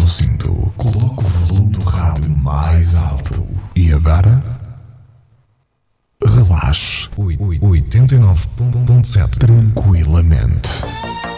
cinto, coloque o volume do rádio mais alto. E agora? Relaxe. 89.7 tranquilamente.